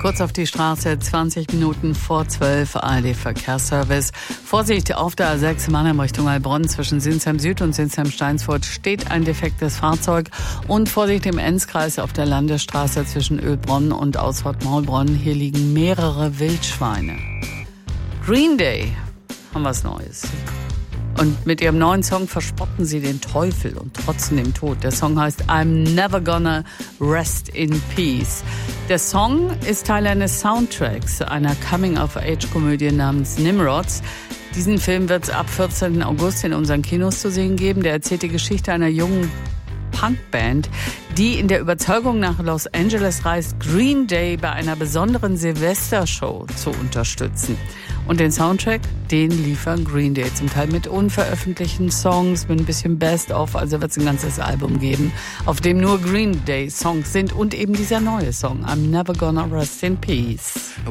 Kurz auf die Straße, 20 Minuten vor 12, ARD Verkehrsservice. Vorsicht, auf der A6 Mannheim Richtung Heilbronn zwischen Sinsheim Süd und Sinsheim Steinsfurt steht ein defektes Fahrzeug. Und Vorsicht im Enzkreis auf der Landesstraße zwischen Ölbronn und Ausfahrt-Maulbronn. Hier liegen mehrere Wildschweine. Green Day haben was Neues. Und mit ihrem neuen Song verspotten sie den Teufel und trotzen dem Tod. Der Song heißt I'm Never Gonna Rest in Peace. Der Song ist Teil eines Soundtracks, einer Coming-of-Age-Komödie namens Nimrods. Diesen Film wird es ab 14. August in unseren Kinos zu sehen geben. Der erzählt die Geschichte einer jungen Punkband, die in der Überzeugung nach Los Angeles reist, Green Day bei einer besonderen Silvestershow zu unterstützen. Und den Soundtrack, den liefern Green Day, zum Teil mit unveröffentlichten Songs, mit ein bisschen Best-of, also wird es ein ganzes Album geben, auf dem nur Green Day Songs sind und eben dieser neue Song, I'm Never Gonna Rest in Peace.